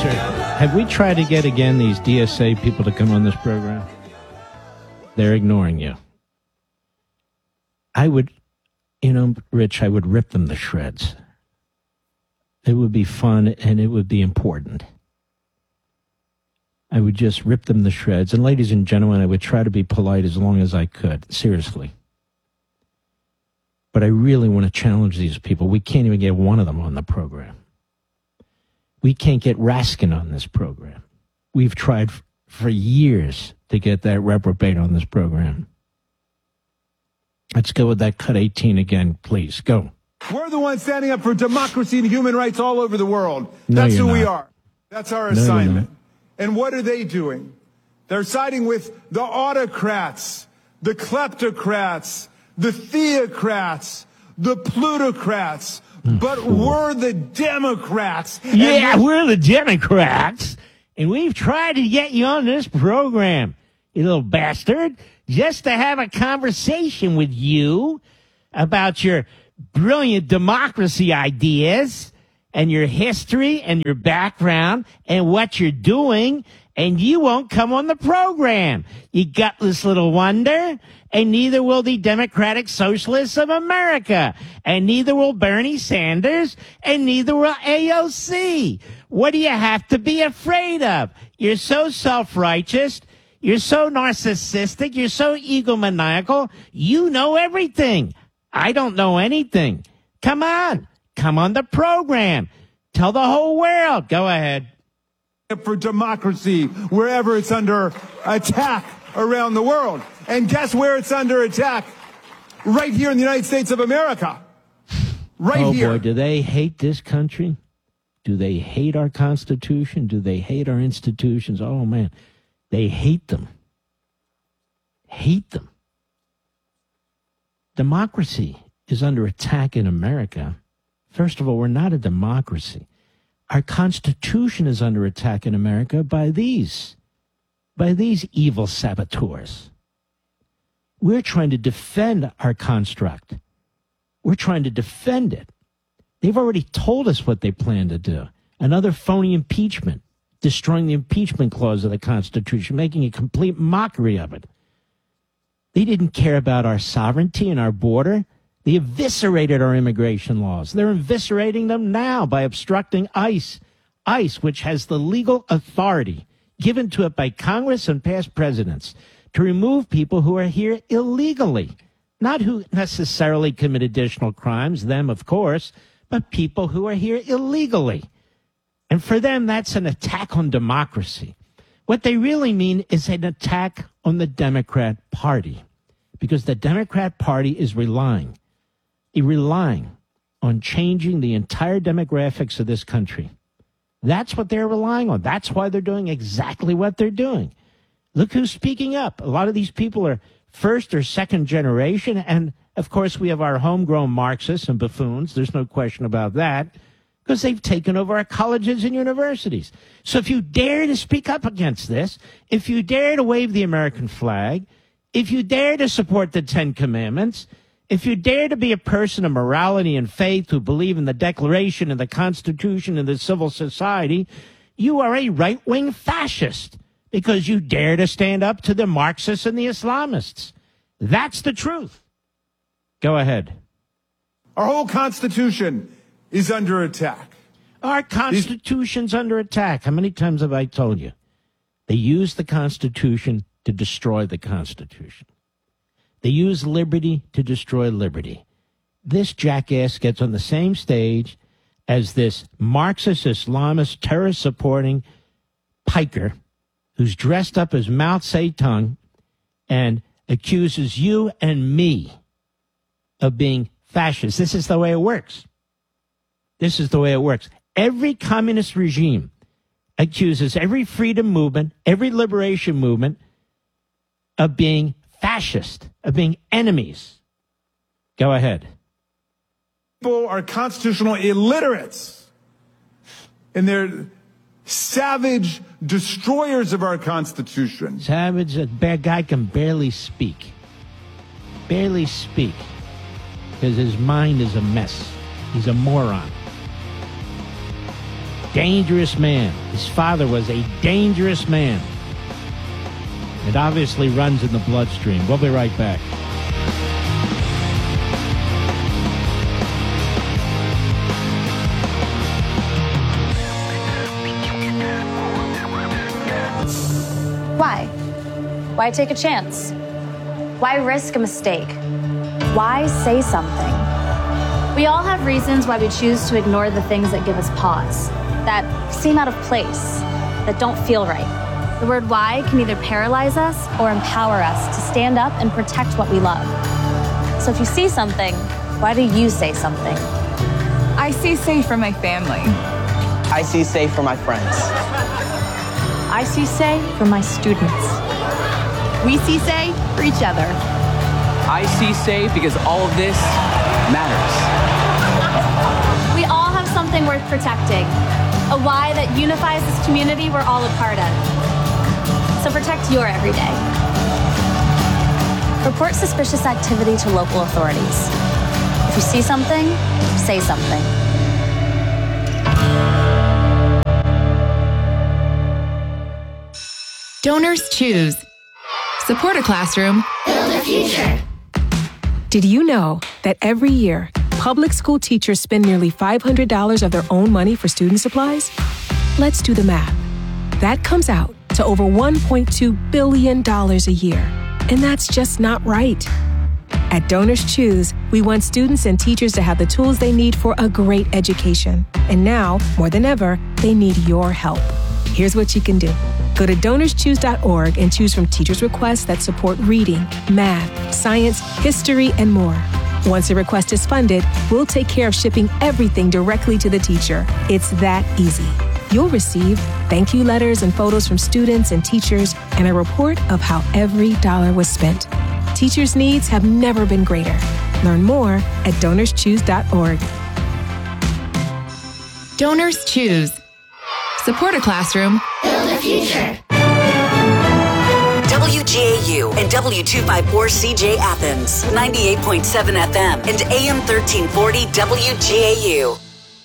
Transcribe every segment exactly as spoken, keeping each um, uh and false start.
producer, have we tried to get again these D S A people to come on this program? They're ignoring you. I would, you know, Rich, I would rip them to shreds. It would be fun and it would be important. I would just rip them to shreds. And ladies and gentlemen, I would try to be polite as long as I could. Seriously. But I really want to challenge these people. We can't even get one of them on the program. We can't get Raskin on this program. We've tried f- for years to get that reprobate on this program. Let's go with that cut eighteen again, please. Go. We're the ones standing up for democracy and human rights all over the world. No, That's who not. we are. That's our no, assignment. And what are they doing? They're siding with the autocrats, the kleptocrats, the theocrats, the plutocrats. Mm, but fool. We're the Democrats. Yeah, we're the Democrats. And we've tried to get you on this program, you little bastard, just to have a conversation with you about your brilliant democracy ideas and your history and your background and what you're doing, and you won't come on the program, you gutless little wonder. And neither will the Democratic Socialists of America, and neither will Bernie Sanders, and neither will A O C. What do you have to be afraid of? You're so self-righteous. You're so narcissistic. You're so egomaniacal. You know everything. I don't know anything. Come on. Come on the program. Tell the whole world. Go ahead. For democracy, wherever it's under attack around the world. And guess where it's under attack? Right here in the United States of America. Right oh, here. Oh, boy, do they hate this country? Do they hate our Constitution? Do they hate our institutions? Oh, man. They hate them. Hate them. Democracy is under attack in America. First of all, we're not a democracy. Our Constitution is under attack in America by these, by these evil saboteurs. We're trying to defend our construct. We're trying to defend it. They've already told us what they plan to do. Another phony impeachment, destroying the impeachment clause of the Constitution, making a complete mockery of it. They didn't care about our sovereignty and our border. They eviscerated our immigration laws. They're eviscerating them now by obstructing ICE. ICE, which has the legal authority given to it by Congress and past presidents to remove people who are here illegally, not who necessarily commit additional crimes, them, of course, but people who are here illegally. And for them, that's an attack on democracy. What they really mean is an attack on the Democrat Party, because the Democrat Party is relying, relying on changing the entire demographics of this country. That's what they're relying on. That's why they're doing exactly what they're doing. Look who's speaking up. A lot of these people are first or second generation. And, of course, we have our homegrown Marxists and buffoons. There's no question about that, because they've taken over our colleges and universities. So if you dare to speak up against this, if you dare to wave the American flag, if you dare to support the Ten Commandments, if you dare to be a person of morality and faith who believe in the Declaration and the Constitution and the civil society, you are a right-wing fascist because you dare to stand up to the Marxists and the Islamists. That's the truth. Go ahead. Our whole Constitution is under attack. Our Constitution's These- under attack. How many times have I told you? They use the Constitution to destroy the Constitution. They use liberty to destroy liberty. This jackass gets on the same stage as this Marxist, Islamist, terrorist-supporting piker who's dressed up as Mao Zedong and accuses you and me of being fascists. This is the way it works. This is the way it works. Every communist regime accuses every freedom movement, every liberation movement of being fascist, of being enemies. Go ahead. People are constitutional illiterates, and they're savage destroyers of our Constitution. Savage, a bad guy can barely speak. Barely speak. Because his mind is a mess. He's a moron. dangerous man. His father was a dangerous man. It obviously runs in the bloodstream. We'll be right back. Why? Why take a chance? Why risk a mistake? Why say something? We all have reasons why we choose to ignore the things that give us pause, that seem out of place, that don't feel right. The word why can either paralyze us or empower us to stand up and protect what we love. So if you see something, why do you say something? I see safe for my family. I see safe for my friends. I see say for my students. We see say for each other. I see say because all of this matters. We all have something worth protecting, a why that unifies this community we're all a part of. So protect your everyday. Report suspicious activity to local authorities. If you see something, say something. Donors choose. Support a classroom. Build a future. Did you know that every year, public school teachers spend nearly five hundred dollars of their own money for student supplies? Let's do the math. That comes out to over one point two billion dollars a year. And that's just not right. At Donors Choose, we want students and teachers to have the tools they need for a great education. And now, more than ever, they need your help. Here's what you can do. Go to donors choose dot org and choose from teachers' requests that support reading, math, science, history, and more. Once a request is funded, we'll take care of shipping everything directly to the teacher. It's that easy. You'll receive thank you letters and photos from students and teachers and a report of how every dollar was spent. Teachers' needs have never been greater. Learn more at donors choose dot org. Donors choose. Support a classroom. Build a future. W G A U and W two fifty-four C J Athens, ninety-eight point seven F M and A M thirteen forty W G A U.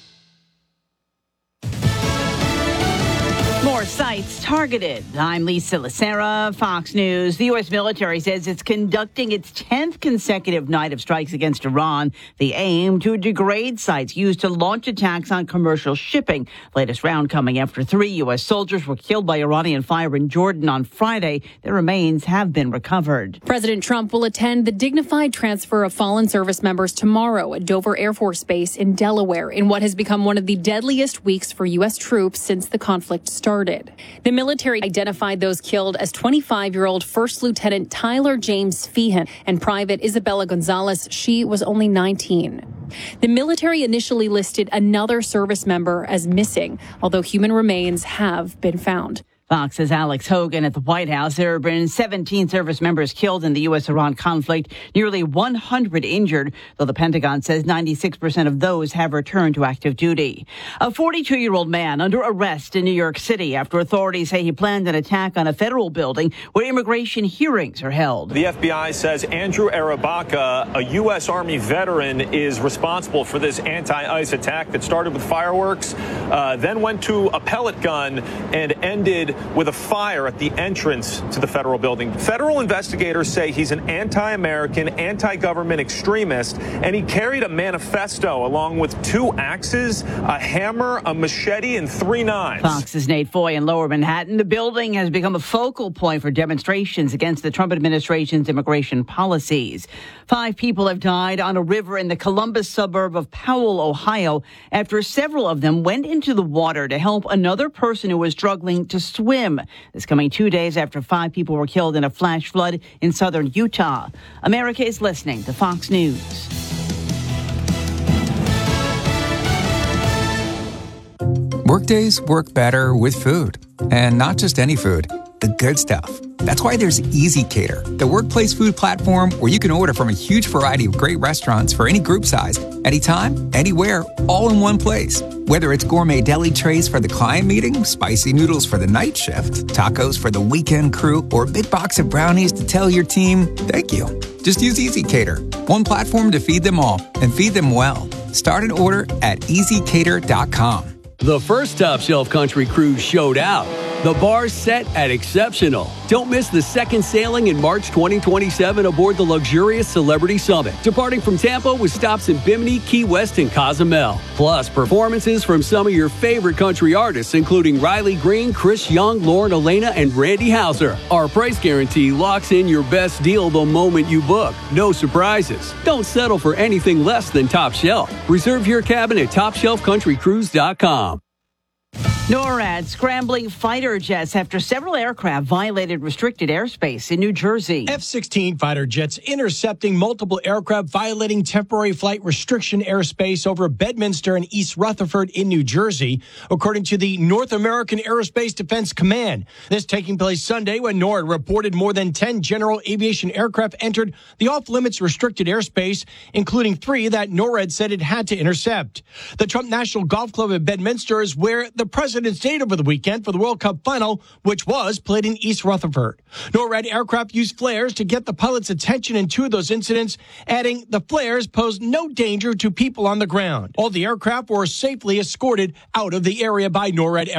More sites targeted. I'm Lisa Lacera, Fox News. The U S military says it's conducting its tenth consecutive night of strikes against Iran. The aim to degrade sites used to launch attacks on commercial shipping. Latest round coming after three U S soldiers were killed by Iranian fire in Jordan on Friday. Their remains have been recovered. President Trump will attend the dignified transfer of fallen service members tomorrow at Dover Air Force Base in Delaware in what has become one of the deadliest weeks for U S troops since the conflict started. The military identified those killed as twenty-five-year-old First Lieutenant Tyler James Feehan and Private Isabella Gonzalez. She was only nineteen. The military initially listed another service member as missing, although human remains have been found. Fox's Alex Hogan at the White House. There have been seventeen service members killed in the U S Iran conflict, nearly one hundred injured, though the Pentagon says ninety-six percent of those have returned to active duty. A forty-two-year-old man under arrest in New York City after authorities say he planned an attack on a federal building where immigration hearings are held. The F B I says Andrew Arabaka, a U S Army veteran, is responsible for this anti-ICE attack that started with fireworks, uh, then went to a pellet gun and ended with a fire at the entrance to the federal building. Federal investigators say he's an anti-American, anti-government extremist, and he carried a manifesto along with two axes, a hammer, a machete, and three knives. Fox's Nate Foy in Lower Manhattan. The building has become a focal point for demonstrations against the Trump administration's immigration policies. Five people have died on a river in the Columbus suburb of Powell, Ohio, after several of them went into the water to help another person who was struggling to swim. This coming two days after five people were killed in a flash flood in southern Utah. America is listening to Fox News. Workdays work better with food, and not just any food, the good stuff. That's why there's Easy Cater, the workplace food platform where you can order from a huge variety of great restaurants for any group size, anytime, anywhere, all in one place. Whether it's gourmet deli trays for the client meeting, spicy noodles for the night shift, tacos for the weekend crew, or a big box of brownies to tell your team, thank you. Just use Easy Cater, one platform to feed them all and feed them well. Start an order at easy cater dot com. The first Top Shelf Country Cruise showed out. The bar's set at exceptional. Don't miss the second sailing in March twenty twenty-seven aboard the luxurious Celebrity Summit, departing from Tampa with stops in Bimini, Key West, and Cozumel. Plus, performances from some of your favorite country artists, including Riley Green, Chris Young, Lauren Elena, and Randy Houser. Our price guarantee locks in your best deal the moment you book. No surprises. Don't settle for anything less than Top Shelf. Reserve your cabin at top shelf country cruise dot com. NORAD scrambling fighter jets after several aircraft violated restricted airspace in New Jersey. F sixteen fighter jets intercepting multiple aircraft violating temporary flight restriction airspace over Bedminster and East Rutherford in New Jersey, according to the North American Aerospace Defense Command. This taking place Sunday when NORAD reported more than ten general aviation aircraft entered the off-limits restricted airspace, including three that NORAD said it had to intercept. The Trump National Golf Club at Bedminster is where the president stayed over the weekend for the World Cup final, which was played in East Rutherford. NORAD aircraft used flares to get the pilot's attention in two of those incidents, adding the flares posed no danger to people on the ground. All the aircraft were safely escorted out of the area by NORAD